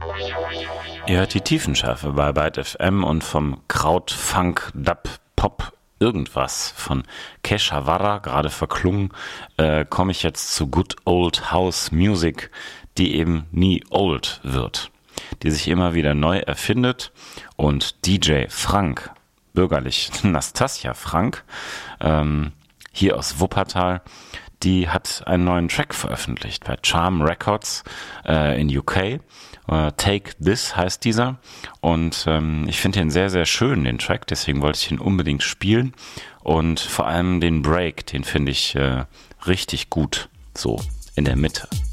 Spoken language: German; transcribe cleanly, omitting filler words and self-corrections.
Ihr hört die Tiefenschärfe bei Byte FM und vom Kraut, Funk, Dub, Pop, irgendwas von Keshavara, gerade verklungen, komme ich jetzt zu Good Old House Music, die eben nie old wird, die sich immer wieder neu erfindet. Und DJ Frank, bürgerlich Nastasia Frank, hier aus Wuppertal, die hat einen neuen Track veröffentlicht bei Charm Records in UK. Take This heißt dieser. Und ich finde den sehr, sehr schön, den Track. Deswegen wollte ich ihn unbedingt spielen. Und vor allem den Break, den finde ich richtig gut. So in der Mitte.